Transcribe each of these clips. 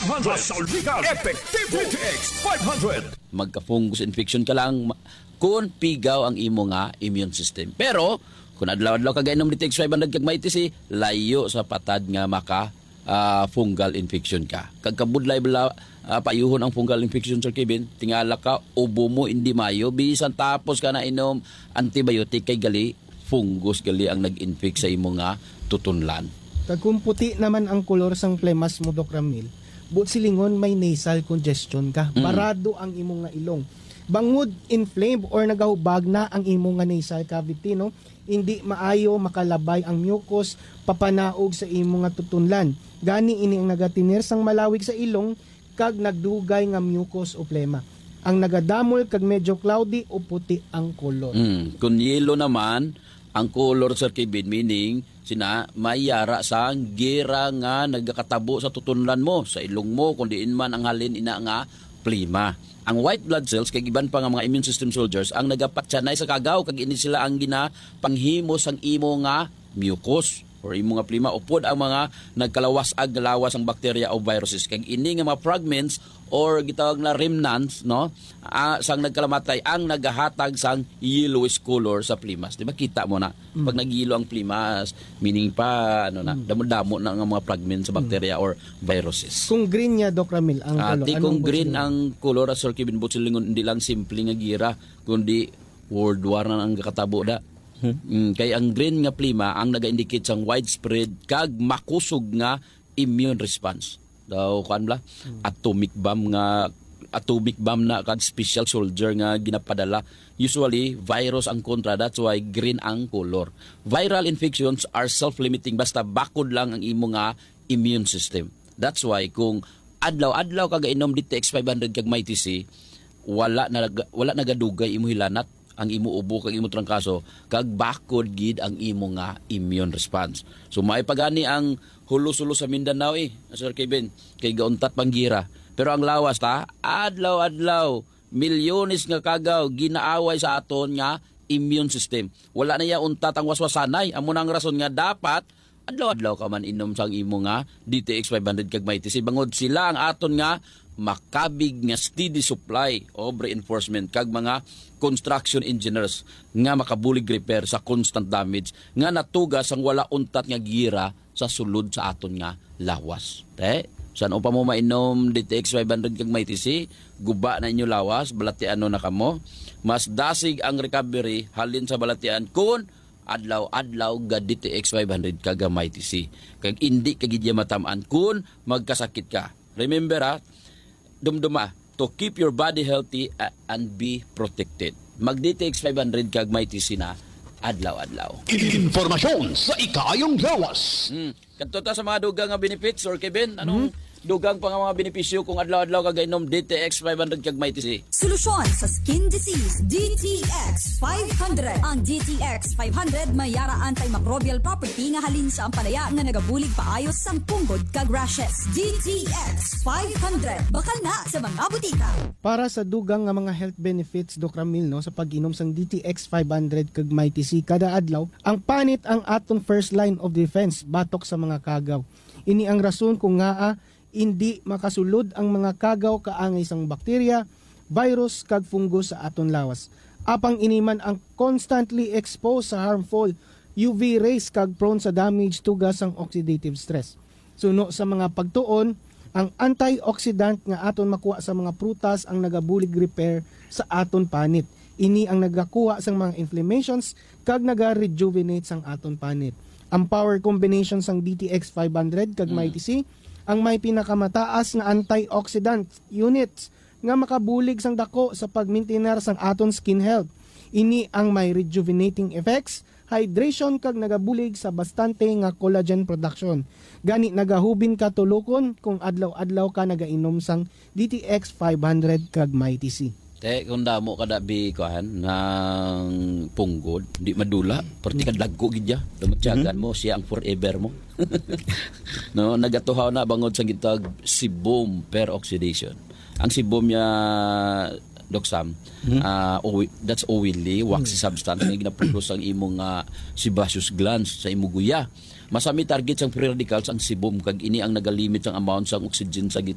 500. Masalvikal Epektibo DTX 500. Magka-fungus infection ka lang kung pigaw ang imo nga immune system. Pero kung adlaw-adlaw ka gainom DTX 500 kag maitis layo sa patad nga maka fungal infection ka. Kagkabudlay bala payuhon ang fungal infection, Sir Kevin, tingala ka, ubo mo hindi mayo, bisan tapos ka na inom antibiotic kay gali, fungus gali ang nag-infect sa imo nga tutunlan. Kag kung puti naman ang kolor sang plemas mo, Dok Ramil, but silingon may nasal congestion ka, barado ang imong nga ilong. Bangod inflamed or nagahubag na ang imong nga nasal cavity, no? Hindi maayo makalabay ang mucus, papanaog sa imong nga tutunlan. Gani ini ang nagatinir sang malawig sa ilong kag nagdugay nga mucus o plema. Ang nagadamol kag medyo cloudy o puti ang kolor. Kung yellow naman ang color, Sir Kevin, meaning may yara sa gira nga nagkatabo sa tutunlan mo, sa ilong mo, kung diin man ang halin ina nga plema. Ang white blood cells kay iban pa nga mga immune system soldiers ang nagapatsanay sa kagaw kag ini sila ang ginapanghimo sang imo nga mucus or imo nga plema upod ang mga nagkalawas-ag lawas ang bakterya o viruses kag ini nga mga fragments or gitawag na remnants, no, sang nagkalamatay ang nagahatag sang yellowish color sa plemas. Di ba kita mo na pag nagilo ang plemas, meaning pa damo-damo na nga mga fragments sa bakterya or viruses. Kung green niya, Doc Ramil, ang color. Kung green ang color, Sir Kevin Butchilingon, hindi lang simple nga gira, kundi World War na ang kakatabo da. Kay ang green nga plema ang naga-indicate sang widespread kag makusog nga immune response. Daw kan bla atomic bomb na kag special soldier nga ginapadala. Usually virus ang kontra, that's why green ang color. Viral infections are self-limiting basta bakod lang ang imo nga immune system. That's why kung adlaw-adlaw kag inom DTX 500 kag may TC, wala nagadugay imo hilanat ang imo ubo kag imo trangkaso kag bakod gid ang imo nga immune response. So may pagani ang hulo-sulo sa Mindanao Sir Kevin, kay gauntat panggira. Pero ang lawas adlaw-adlaw milyones nga kagaw ginaaway sa aton nga immune system. Wala na ya untat ang waswasanay. Amo nang rason nga dapat adlaw-adlaw ka man inom sang imo nga DTX 500 kag may TC bangod sila ang aton nga makabig nga steady supply of reinforcement kag mga construction engineers nga makabulig repair sa constant damage nga natugas ang wala untat nga gira sa sulod sa aton nga lawas. Saan pa mo mainom DTX 500 kag may TC, guba na inyo lawas, balatian na kamo. Mas dasig ang recovery halin sa balatian kun adlaw-adlaw ga DTX 500 kag may TC. Kag indi kagid matamaan kun magkasakit ka. Remember dumduma to keep your body healthy and be protected. Mag DTX 500 kag may TC na adlaw-adlaw. Informasyon sa ikayong lawas. Kadto ta sa mga dugang nga benefits, or Kevin, anong dugang pa nga mga benepisyo kung adlaw-adlaw ka gainom DTX 500 kag may TC? Solusyon sa skin disease, DTX 500. Ang DTX 500 may yara antimicrobial property nga halin sa ampalaya nga nagabulig paayos sang punggod kag rashes. DTX 500 bakal na sa mga butika. Para sa dugang nga mga health benefits, Doc Ramil, no, sa pag-inom sang DTX 500 kag may TC kada adlaw, ang panit ang aton first line of defense batok sa mga kagaw. Ini ang rason kung nga hindi makasulod ang mga kagaw kaangay sang bakterya, virus kag fungus sa aton lawas. Apang iniman ang constantly exposed sa harmful UV rays kag prone sa damage tugas ang oxidative stress. Suno sa mga pagtuon, ang antioxidant nga aton makuha sa mga prutas ang nagabulig repair sa aton panit. Ini ang nagakuha sang mga inflammations kag naga-rejuvenate sang aton panit. Ang power combination sang DTX 500 kag may TC ang may pinakamataas nga antioxidant units nga makabulig sang dako sa pagmaintener sang aton skin health. Ini ang may rejuvenating effects, hydration kag nagabulig sa bastante nga collagen production. Gani nagahubin ka tulokon kung adlaw-adlaw ka nagainom sang DTX 500 kag may TC. Kung damo kada bikuan ng punggod, di madula, perti ka dagko gidya, dumatyagan mo siya ang forever mo. No, nagatuhaw na bangod sa gitag sebum peroxidation. Ang sebum niya Doc Sam, that's oily, waxy substance nga ginaproduce ang imong sebaceous glands sa imong guya. Masami target sang free radicals ang sebum kag ini ang nagalimit sang amount sang oxygen sa gitwag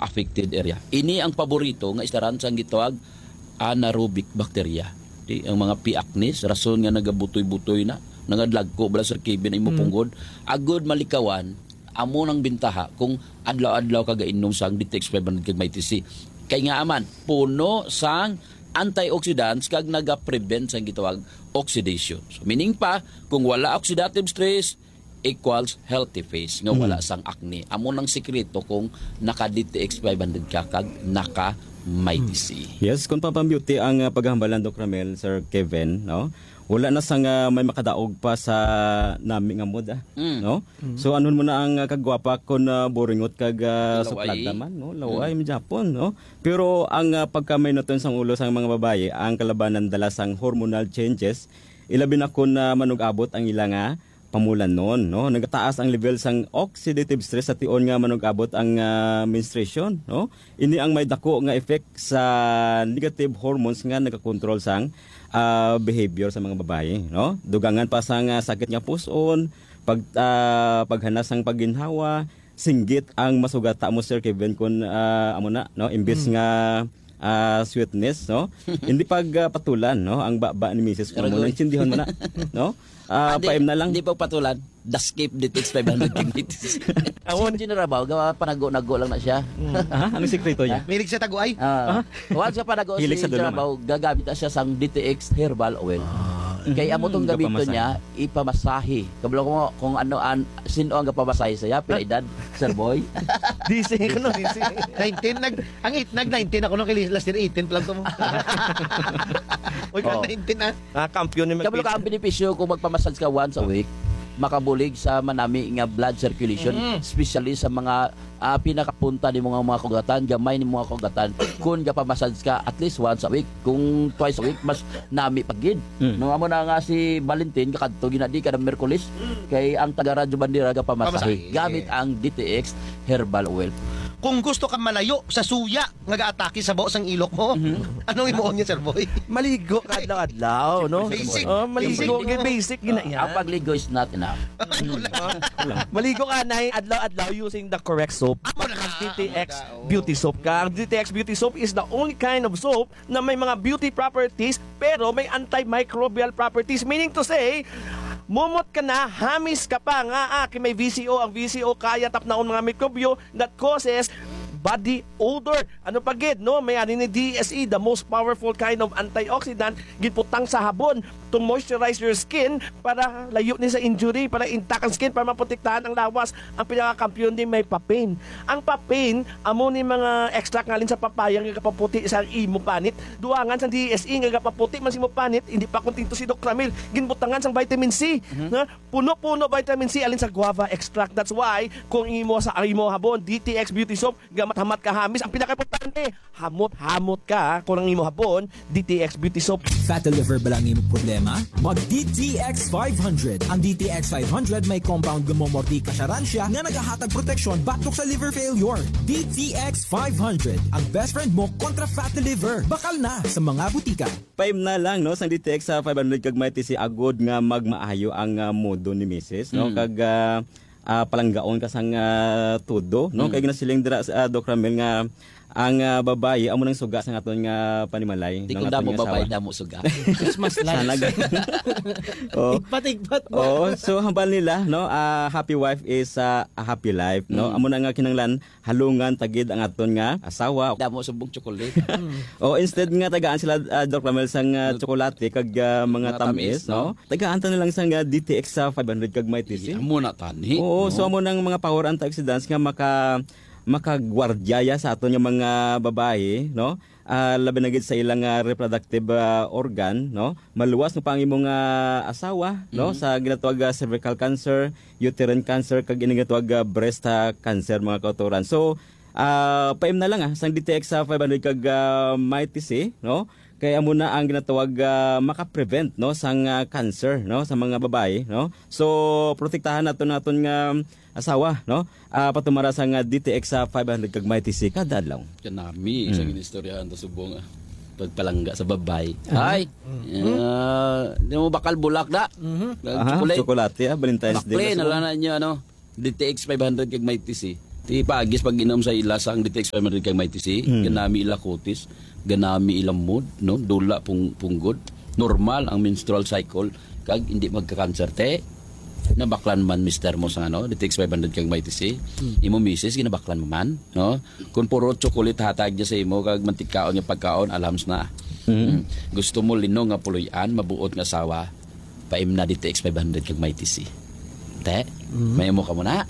affected area. Ini ang paborito nga istaran sang gitawag anaerobic bacteria. Di ang mga P. acnes rason nga nagabutoy-butoy na, nagadlagko bala Sir Kevin ay mupunggod. Agud malikawan amo nang bintaha kung adlaw-adlaw ka gainom sang DTX 500 kag MyTC. Kay nga aman puno sang antioxidants kag naga-prevent sang gitawag oxidation. So meaning pa kung wala oxidative stress equals healthy face nga wala sang acne. Amo nang sekreto kung naka DTX 500 ka kag naka MyTC. Yes, kung pampambeauty ang paghambalan Doc Ramel, Sir Kevin, no? Wala na sang may makadaog pa sa nami nga mood, no? So anon mo na ang kagwapa kon boringot kag suplad naman, no? Laway mi Japon, no? Pero ang pagka may noton sang ulo sang mga babaye, ang kalabanan dala sang hormonal changes, ilabi na kon manug-abot ang ilang pamulan noon, no? Nagataas ang level sang oxidative stress sa tion nga manug-abot ang menstruation, no? Ini ang may dako nga effect sa negative hormones nga nagakontrol sang behavior sa mga babae, no? Dugangan pa sang sakit nga puson, paghanas sang pagginhawa, singgit ang masugata mo Sir Kevin kun amo na, no? Imbis nga sweetness, no? Hindi pagpatulan, no? Ang baba ni Mrs. Kumo nang sindihon mo na, no? Paim na lang. Hindi pa patulan. Dascape DTX 500 kg. Awon ginarabaw gawa panago-nago lang na siya. Ano sikreto niya? Milig sa taguay. Once sa panago si ginarabaw gagamit na siya sang DTX herbal oil. Kay amo tong gamito niya ipamasahe. Kabalo ko kung ano sino ang gapamasahe sa ya pila edad Sir Boy. DC ko no. 19 ang 19 ako no kay last year 18 pa lang to mo. Oy, 19 na. Kampiyon ni Kabalo ka ang benepisyo kung magpamassage ka once a week, makabulig sa manami nga blood circulation, especially sa mga pinakapunta ni mga kugatan, gamay ni mga kugatan. Kung gapamassage ka at least once a week, kung twice a week mas nami pagid. Nung amo na nga si Valentin kakadto ginadi ka ng Merkulis kay ang taga Radyo Bandera gapamasahe gamit ang DTX herbal oil. Kung gusto kang malayo sa suya nga gaatake sa buos ang ilok mo, anong imuon niya Sir Boy? Maligo ka adlaw-adlaw, no? Basic. Maligo basic gina Ang pagligo is not enough. Maligo ka na adlaw-adlaw using the correct soap. DTX Beauty Soap ka. Ang DTX Beauty Soap is the only kind of soap na may mga beauty properties pero may antimicrobial properties. Meaning to say, mumot ka na, hamis ka pa nga may VCO. Ang VCO kaya tapnaon mga mikrobyo that causes body odor. Ano pa gid, no? May ani ni DSE, the most powerful kind of antioxidant, giputang sa habon to moisturize your skin para layo ni sa injury, para intact ang skin, para maprotektahan ang lawas. Ang pinakakampiyon din may papain. Ang papain, amo ni mga extract ngalin sa papaya nga kapaputi sa imo panit. Duangan sa DSE nga kapaputi man si mo panit, hindi pa kuntinto si Dr. Ramil, ginbutangan sang vitamin C. Na puno-puno vitamin C alin sa guava extract. That's why kung imo sa imo habon, DTX Beauty Soap, hamat ka hamis, ang pinaka-importante, hamot ka kung ang imo habon, DTX Beauty Soap. Fatty liver ba lang yung problema? Mag DTX 500. Ang DTX 500 may compound gumomorti kasyaransya na naghahatag proteksyon batok sa liver failure. DTX 500, ang best friend mo kontra fatty liver. Bakal na sa mga butika. Paim na lang, no? Sang DTX 500 kag MyTC agod nga magmaayo ang modo ni Mrs. No? Kag palanggaon ka sang tudo, no? Kay ginasiling dira Doc Ramel nga ang babaye amo nang suga sa aton nga panimalay. Di kung damo babae damo suga. Christmas lights. Igpat-igpat. So hambal nila, no? Happy wife is a happy life, no? Amo na nga kinanglan halungan tagid ang aton nga asawa. Damo subong chocolate. Instead nga tagaan sila Doc Ramel sang tsokolate kag mga tamis, no? Tagaan ta na lang sang DTX 500 kag MyTC. Amo na tani. So amo nang mga power antioxidants nga makagwardyaya sa aton nga mga babae, no? Labi na gid sa ilang reproductive organ, no? Maluwas ng pangimong asawa, no? Sa ginatawag cervical cancer, uterine cancer kag ginatawag breast cancer mga kautoran. So paim na lang sang DTX 500 kag MyTC, no? Kaya muna ang ginatawag maka-prevent, no, sang cancer, no, sa mga babae, no. So protektahan naton nga asawa, no. Patumara sang DTX 500 kag MyTC kada adlaw. Kanami isang inistoryahan to subong pagpalangga sa babay. Ay. Di mo bakal bulak da. Chocolate, Valentine's Day. Play na lang niyo DTX 500 kag MyTC. Ti pagis pag inom sa ila sang DTX 500 kag Mighty C, ganami ila kutis, ganami ila mood, no? Dula punggod. Normal ang menstrual cycle kag hindi magka-cancer te. Nabaklan man mister mo sa DTX 500 kag Mighty C. Imo misis ginabaklan mo man, no? Kun puro chocolate hatag niya sa imo kag mantikaon nga pagkaon alams na. Gusto mo lino nga puloy-an, mabuot nga sawa, paim na DTX 500 kag Mighty C. Te, may mo ka muna.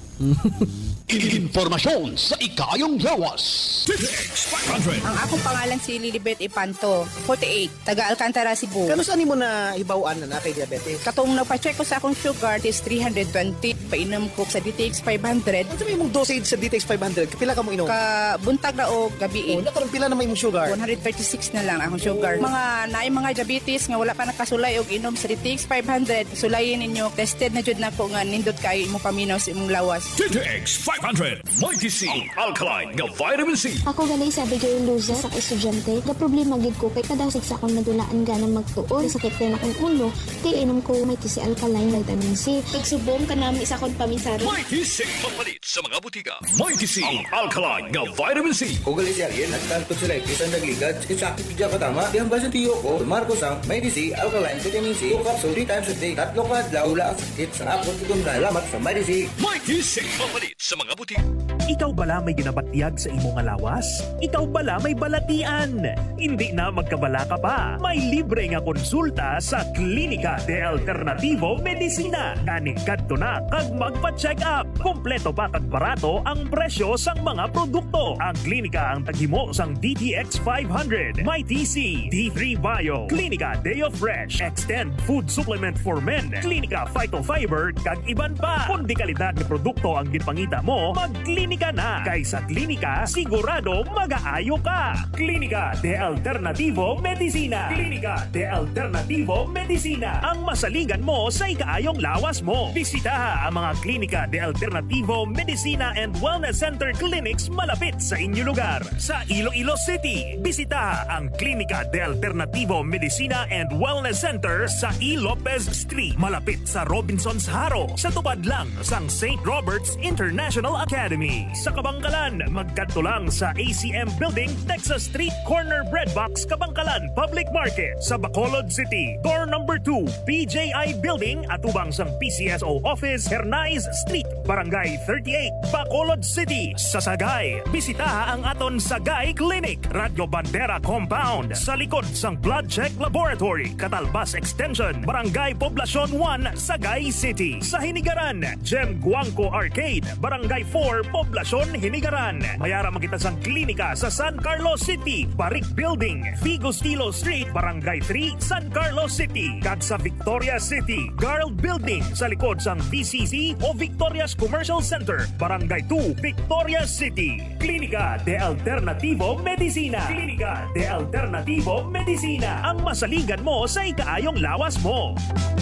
Informasyon sa ikayong lawas. DTX 500. Ang akong pangalan si Lilibet Ipanto, 48, taga Alcantara, Cebu. Kano saan mo na ibawaan na kay diabetes? Katong nagpa-check ko sa akong sugar is 320. Painom ko sa DTX 500. Ano sabi mong dosage sa DTX 500? Kapila ka mo inom? Buntag na o gabi. Nakaroon pila na may mong sugar? 136 na lang akong sugar. Mga diabetes nga wala pa nakasulay og inom sa DTX 500. Sulayin ninyo. Tested na jud nako nga nindot kay imo paminaw sa imong lawas. DTX 500. Mighty C. Ang alkaline nga vitamin C. Ako ganay sa Abigail Luza sa estudyante. Na problema gid ko kay kadasig sa akong nadulaan ganang magtuon. Sakit na akong ulo. Kay inom ko Mighty C alkaline vitamin C. Pagsubong kanami sa akong pamisari. Mighty C. Papalit sa mga butika. Mighty C. Ang alkaline nga vitamin C. Kung galit siya yan, nagtanto sila isang nagligad, sakit bigla ka tama. Di ang basa tiyo ko, Marcos ang Mighty C, alkaline, vitamin C, 2 capsule 3 times a day. 3 kadlaw, wala ang sakit sa akot itong salamat sa Mighty C. Mighty C. Papalit sa mga butika. Ikaw bala may ginabatyag sa imong nga lawas? Ikaw bala may balatian? Hindi na magkabala ka pa. May libre nga konsulta sa Klinika de Alternativo Medicina. Kaning kadto na kag magpa-check up. Kompleto pa kag barato ang presyo sang mga produkto. Ang klinika ang taghimo sang DTX 500, Mighty C, D3 Bio, Klinika Deo Fresh, Extend Food Supplement for Men, Klinika Phytofiber kag iban pa. Kung di kalidad ni produkto ang ginpangita mo, magklinika na. Kay sa klinika, sigurado mag-aayo ka. Klinika de Alternativo Medicina. Klinika de Alternativo Medicina. Ang masaligan mo sa ikaayong lawas mo. Bisitaha ang mga Klinika de Alternativo Medicina and Wellness Center Clinics malapit sa inyo lugar. Sa Iloilo City, bisitaha ang Klinika de Alternativo Medicina and Wellness Center sa E. Lopez Street, malapit sa Robinson's Haro, sa tupad lang sang St. Robert's International Academy. Sa Kabangkalan, magkadto lang sa ACM Building, Texas Street, Corner Breadbox, Kabangkalan Public Market. Sa Bacolod City, door number 2, PJI Building, atubang sang PCSO Office, Hernais Street, Barangay 38, Bacolod City. Sa Sagay, bisitaha ang aton Sagay Clinic, Radio Bandera Compound, sa likod sang Blood Check Laboratory, Catalbas Extension, Barangay Poblacion 1, Sagay City. Sa Hinigaran, Gem Guangco Arcade, Barangay 4, Poblacion Hinigaran. Mayara makita sang klinika sa San Carlos City, Barik Building, Figo Stilo Street, Barangay 3, San Carlos City. Kag sa Victoria City, Garld Building, sa likod sang VCC o Victoria's Commercial Center, Barangay 2, Victoria City. Klinika de Alternativo Medicina. Klinika de Alternativo Medicina. Ang masaligan mo sa ikaayong lawas mo.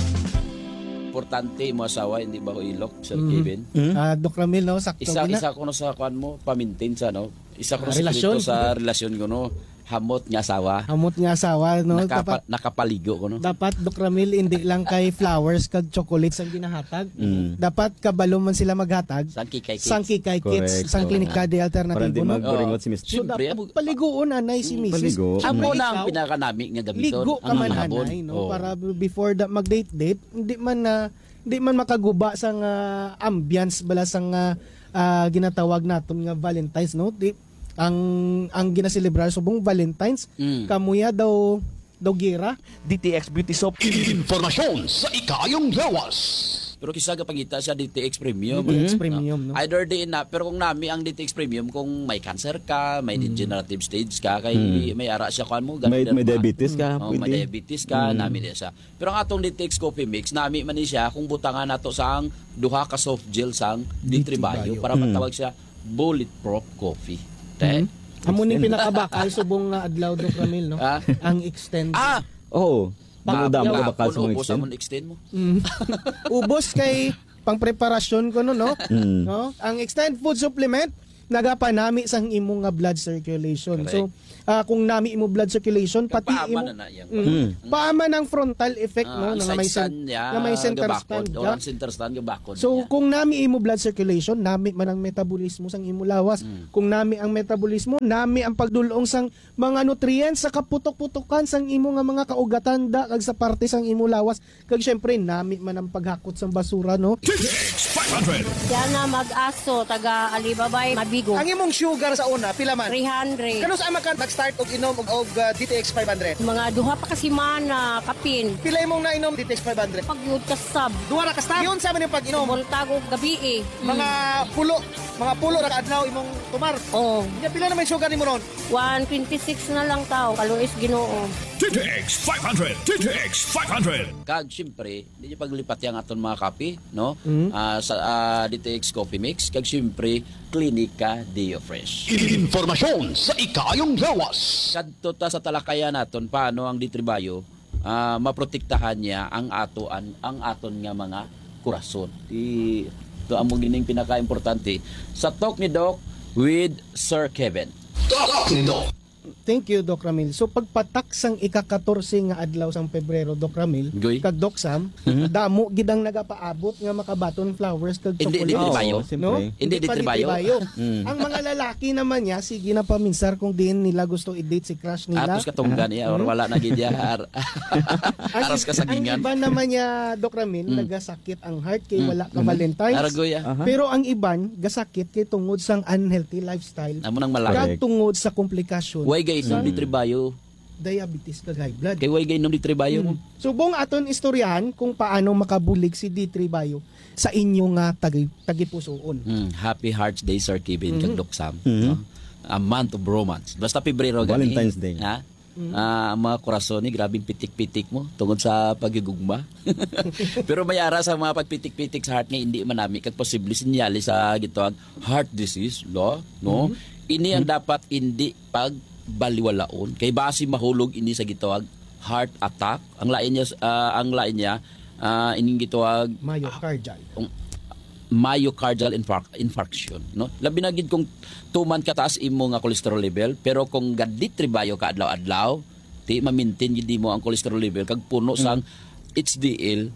Importante mo asawa, hindi ba ko ilok, Sir Kevin? Doc Ramil, no? Sakto Isa gina. ko no sa kuan mo, pamintin sa no. Isa ko no Relasyon. sa relasyon ko no. Hamot nga asawa. Hamot nga asawa, no? Nakapaligo ko no. Dapat, Doc Ramil, hindi lang kay flowers kag chocolates ang ginahatag. Dapat kabalo man sila maghatag. Sang kikay kits. Sang klinika de alternatibo. Para di magburingot si Mr. So dapat paliguon anay si Mrs. Amo na ang pinakanami nga gamiton. Ligo ka man anay, no? Para before mag-date, hindi man makaguba sang ambience bala sang ginatawag naton nga Valentine's, no? Ang ginaselebrar subong Valentine's, kamuya daw gira. DTX Beauty Soap. Informasyon sa ikayong lawas. Pero kisa ka pangita sa DTX Premium. DTX Premium, no? Either din na, pero kung nami ang DTX Premium, kung may cancer ka, may degenerative stage ka, kay may ara siya kuan mo, may diabetes ka, may diabetes ka, nami din siya. Pero ang atong DTX Coffee Mix, nami man ni siya kung butangan nato sa ang duha ka soft gel sang D3 Bio para matawag siya bulletproof coffee. Amo ni pinakabakal subong nga adlaw Doc Ramil, no? Ang extend. Oo. Panuda mo bakal sa ubos amon extend mo. Ubos kay pang preparasyon ko no? No? Ang extend food supplement nagapanami sang imo nga blood circulation. Correct. So kung nami imo blood circulation pati imo paaman ang frontal effect no nga may center stand. Orang center stand ga bakod. So kung nami imo blood circulation, nami man ang metabolismo sang imo lawas. Kung nami ang metabolismo, nami ang pagdulong sang mga nutrients sa kaputok-putokan sang imo nga mga kaugatan da kag sa parte sang imo lawas. Kag syempre nami man ang paghakot sang basura no. Yan na mag-aso taga Alibabay Mabigo. Ang imong sugar sa una pila man? 300. Kano sa ka nag-start og inom og DTX 500? Mga duha pa kasi mana kapin. Pila imong nainom DTX 500? Pagyud ka sab. Duha ra ka stab. Yun sa man yung pag-inom. Buntag og gabi eh. Mga pulo ra ka adlaw imong tumar. Oh. Ya pila naman sugar nimo ron? 126 na lang tao. Kaluis Ginoo. DTX 500. DTX 500. Kag syempre, di paglipat yang aton mga kape, no? Sa DTX Coffee Mix, kag syempre Klinika Dio Fresh. Informasyon sa ikayong lawas. Kadto ta sa talakayan naton paano ang Ditribayo maprotektahan niya ang aton nga mga kurason. Ito ang gining pinaka-importante sa Talk ni Doc with Sir Kevin. Talk ni Doc. Thank you, Doc Ramil. So pagpatak sang ika-14 nga adlaw sang Pebrero, Doc Ramil, kag Doc Sam, damo gidang nagapaabot nga makabaton flowers kag chocolate. Hindi Ditribayo. No? Hindi Ditribayo. Ang mga lalaki naman niya, sige na paminsar kung diin nila gusto i-date si crush nila. Atos katunggan niya or wala na gid ya. Aras ka sagingan. Ang iba naman niya, Doc Ramil, nagasakit ang heart kay wala ka Valentine's. Pero ang iban gasakit kay tungod sang unhealthy lifestyle. Amo nang malaki. Kag tungod sa komplikasyon. Way gay inom Ditribayo. Diabetes kag high blood. Kay way gay inom Ditribayo mo. So buong aton istoryahan kung paano makabulig si Ditribayo sa inyo nga tagipusoon. Happy Hearts Day, Sir Kevin, kag Doc Sam. No? A month of romance. Basta Pebrero gani. Valentine's Day. Ha? Mga korason ni grabing pitik-pitik mo tungod sa pagigugma. Pero may ara sa mga pagpitik-pitik sa heart nga hindi manami kag posible sinyali sa gitawag heart disease, no? Ini ang dapat hindi pagbaliwalaon kay base mahulog ini sa gitawag heart attack. Ang lain niya ining gitawag myocardial infarction, no? Labi na gid kung tuman kataas imo nga cholesterol level, pero kung Ditribayo ka adlaw-adlaw, ti ma-maintain gid mo ang cholesterol level kag puno sang HDL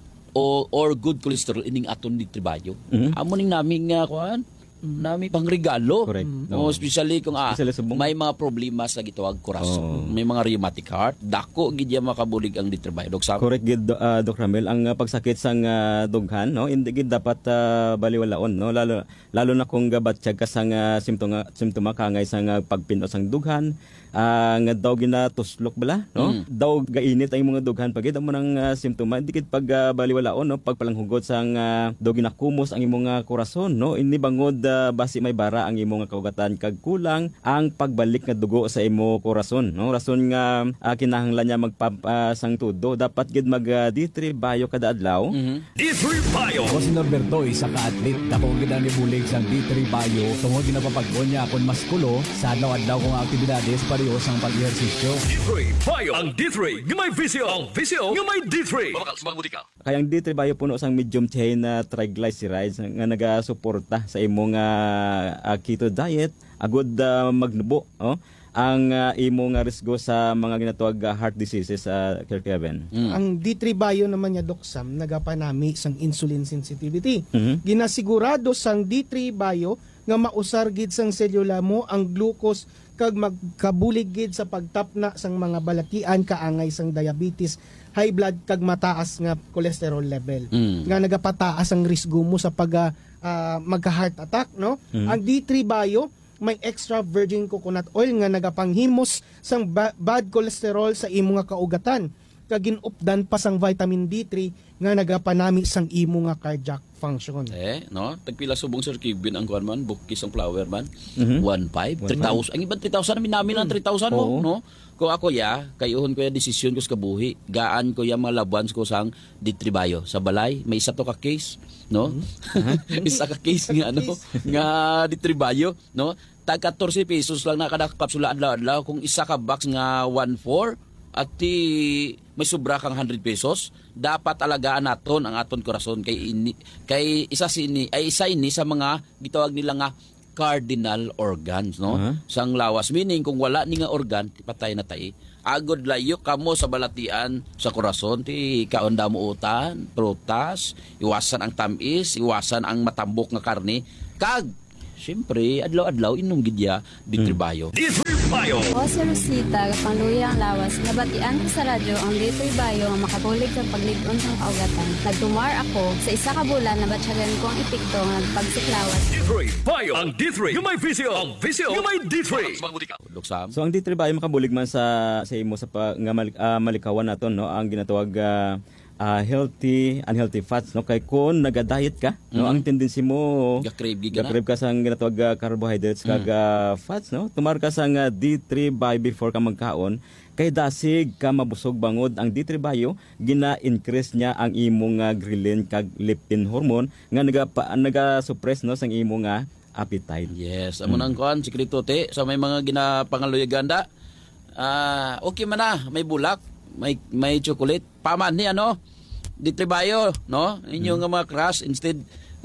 or good cholesterol ining aton Ditribayo. Amo ning naming kuan nami pangregalo. Especially kung may mga problema sa gitawag kurason, may mga rheumatic heart, dako gid ya makabulig ang Ditribayo. Dok Sam. Correct gid Doc Ramel, ang pagsakit sang dughan no hindi gid dapat baliwalaon no lalo na kung gabatsyag ka sang simptoma kangay sang pagpinos sang dughan. Nga daw ginatuslok bala no daw gainit ang mga dughan pagid amo nang simptoma hindi gid pagbaliwalaon no pagpalanghugot sang daw ginakumos ang imong korason no ini bangod basi may bara ang imong kaugatan kag kulang ang pagbalik nga dugo sa imo korason no rason nga kinahanglan niya magpasang tudo dapat gid mag Ditribayo kada adlaw. Ditribayo o si Norberto isa ka atlet dako gid ni bulig sang Ditribayo tungod ginapapagkuon niya kon maskulo sa adlaw-adlaw kong aktibidades ang pag-ehersisyo. Ditribayo. Ang D3 nga may visyo. Ang visyo nga may D3. Kaya ang Ditribayo puno sang medium chain na triglycerides nga nagasuporta sa imong keto diet agud magnubo ang imong risgo sa mga ginatawag heart diseases Kevin. Ang Ditribayo naman niya Doc Sam nagapanami sang insulin sensitivity. Ginasigurado sang Ditribayo nga mausar gid sang selula mo ang glucose kag magkabulig gid sa pagtapna sang mga balatian kaangay sang diabetes, high blood kag mataas nga cholesterol level. Nga nagapataas ang risgo mo sa magka-heart attack, no? Ang Ditribayo may extra virgin coconut oil nga nagapanghimos sang bad cholesterol sa imo nga kaugatan. Kag ginupdan pa sang vitamin D3 nga nagapanami sang imo nga cardiac function. No? Tagpila subong Sir Kevin ang kuan man, bukis ang flower man. 1,500, 3,000. Ang iba 3,000 namin ang 3,000 mo, no? Kung ako kayuhon ko ya desisyon ko sa kabuhi. Gaan ko ya mga labans ko sang Ditribayo. Sa balay, may isa to ka case, no? Isa ka case nga nga Ditribayo, no? Tag 14 pesos lang na kada kapsula adlaw-adlaw kung isa ka box nga 1,400 at may sobra kang 100 pesos, dapat alagaan naton ang aton korason kay isa ini sa mga gitawag nila nga cardinal organs, no? Sang lawas, meaning kung wala ni nga organ, patay na tayo. Agod layo kamo sa balatian sa korason, ti kaunda mo utan, prutas, iwasan ang tamis, iwasan ang matambok nga karne, kag siyempre, adlaw-adlaw inom gidya ditribayo. Ditribayo! O si Rosita, pangluya ang lawas, nabatian ko sa radyo ang Ditribayo ang makabulig sa pagligon ng kaugatan. Nagtumar ako, sa isa ka bulan, nabatsyagan ko ang epekto ng pagsiklawas. Ditribayo! Ang D3, yung may visyo! Ang visyo, yung may D3! So ang ditribayo makabulig man sa imo sa malikawan naton, no? Ang ginatawag healthy, unhealthy fats, no? Kay kung naga-diet ka, no? Ang tendency mo gakrave ka sang ginatawag carbohydrates kag fats, no? Tumar ka sang D3 by before ka magkaon, kay dasig ka mabusog bangod. Ang D3 bio gina-increase niya ang imong ghrelin kag leptin hormone nga naga-suppress, no, sang imong appetite. Yes, amo nang kuan sikreto te sa may mga ginapangaluyaganda. Okay man na, may bulak, may chocolate, paman ni ano, ditribayo, no? Inyo nga mga crush, instead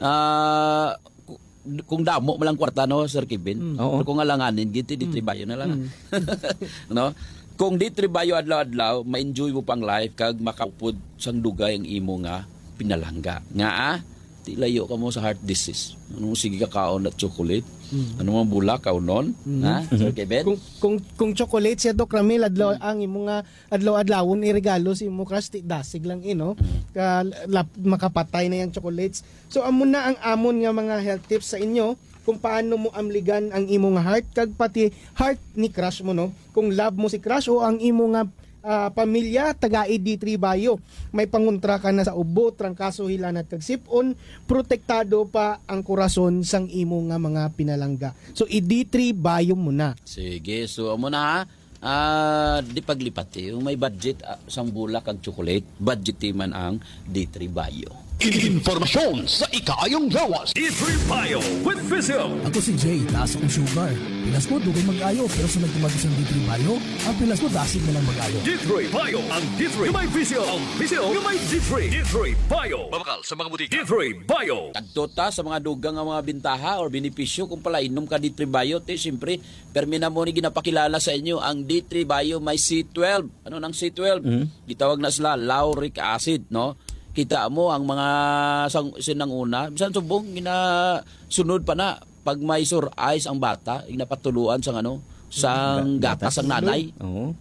kung damo malang kwarta, no, Sir Kevin, kung alanganin giti ditribayo na lang. No? Kung ditribayo adlaw-adlaw, ma-enjoy mo pang life kag makapud sang dugay ang imo nga pinalangga. Nga ti layo ka mo sa heart disease. Ano sige ka kaon at chocolate? Ano mga bulak kaon non? Ha? Sir Kevin? Kung chocolate siya Doc Ramil adlaw ang imo nga adlaw-adlawon iregalo si imo crush, dasig lang ino makapatay na yang chocolates. So amo na ang amon nga mga health tips sa inyo kung paano mo amligan ang imo nga heart kag pati heart ni crush mo, no? Kung love mo si crush o ang imo nga pamilya taga D3 Bio, may panguntra ka na sa ubo, trangkaso, hilanat kag sipon, protektado pa ang korason sang imo nga mga pinalangga. So D3 Bio mo na. Sige, so amo na di paglipat yung may budget sang bulak kag chocolate, budget man ang D3 Bio. Informasyon sa ikaayong lawas. D3 Bio with Visio. Ako si Jay, taas akong sugar. Pilas ko, dugay mag-ayo. Pero sa nagtumagis ng D3 Bio, ang pilas ko, dasig na lang mag-ayo. D3 Bio, ang D3 yung may Visio. Ang Visio yung may D3. D3 Bio. Mabakal sa mga butika. D3 Bio. Kadtota sa mga dugang nga mga bintaha or benepisyo kung pala inom ka D3 Bio, te siyempre, permina mo ni ginapakilala sa inyo ang D3 Bio may C12. Ano nang C12? Gitawag na sila lauric acid, no? Kita mo ang mga sinanguna, bisan subong ginasunod pa na pag may sore eyes ang bata, ginapatuluan sang ano, sang gatas ang nanay.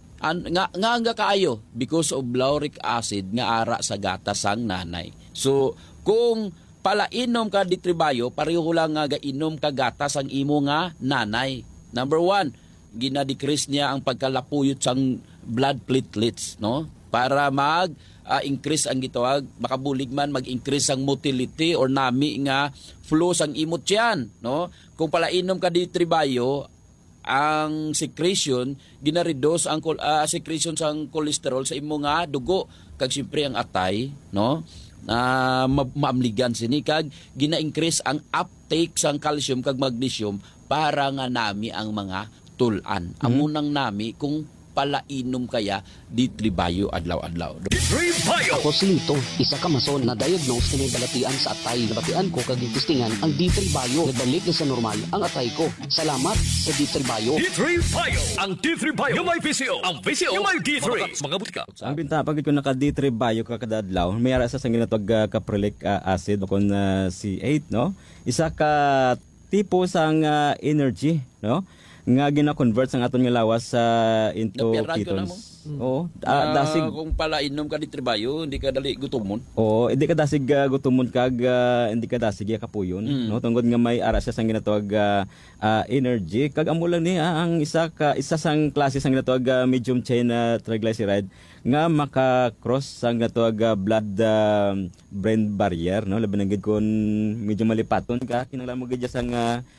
Nga kaayo because of lauric acid nga ara sa gatas ang nanay. So kung palainom ka ditribayo, pareho lang nga gainom ka gatas ang imo nga nanay. Number 1, gina-decrease niya ang pagkalapuyot sang blood platelets, no? Para increase ang gitawag, makabulig man mag-increase ang motility or nami nga flow sang imot yan, no? Kung palainom ka ditribayo, ang secretion gina-reduce ang secretion sang cholesterol sa imo nga dugo kag siyempre ang atay, no? Maamligan sini kag gina-increase ang uptake sang calcium kag magnesium para nga nami ang mga tulan. Amunang nami kung palainom kaya ditribayo adlaw-adlaw. Ditribayo! Ako si Lito, isa ka mason na diagnose na may balatian sa atay. Nabatian ko kag testingan ang ditribayo. Nagbalik na sa normal ang atay ko. Salamat sa ditribayo. Ditribayo! Ang ditribayo yung may visyo. Ang visyo yung may D3. Mga butika. Ang binta pag ko naka D3 Bio kada adlaw, may ara sa ginatawag caprylic acid o kon C8, no? Isa ka tipo sang energy, no? Nga gina-convert sang aton nga lawas into ketones. Dasig kung pala inom ka ditribayo, hindi ka dali gutumon. Hindi ka dasig gutumon kag hindi ka dasig kapuyon, no? Tungod nga may ara siya sang ginatawag energy kag amo lang ni ang isa sang klase sang ginatawag medium chain triglyceride nga maka-cross sang ginatawag blood brain barrier, no? Labi na gid kun medyo malipaton ka kinahanglan mo gid sang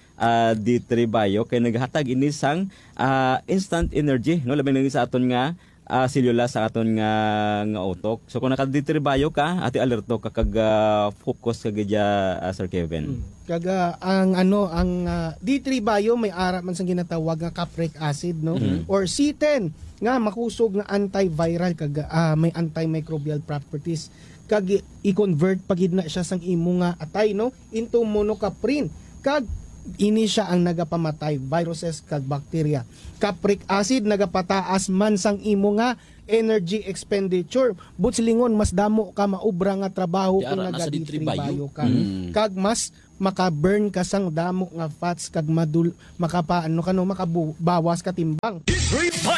D3 Bio kay naghatag ini sang instant energy, no? Labi na sa aton nga selula sa aton nga utok. So kung naka D3 Bio ka, ati alerto ka kag focus kag Sir Kevin. Kag ang D3 Bio may ara man sang ginatawag nga capric acid, no? Or C10 nga makusog nga antiviral kag may antimicrobial properties kag i-convert pagid na siya sang imo nga atay, no, into monocaprin. Kag Ini siya ang nagapamatay, viruses kag bacteria. Capric acid nagapataas man sang imo nga energy expenditure. Butsilingon mas damo ka maubra nga trabaho kung Yara, nasa naga D3 D3 bio ka. Mm. Kag mas maka-burn ka sang damo nga fats kag makapaano kano makabawas ka timbang. D3 Bio.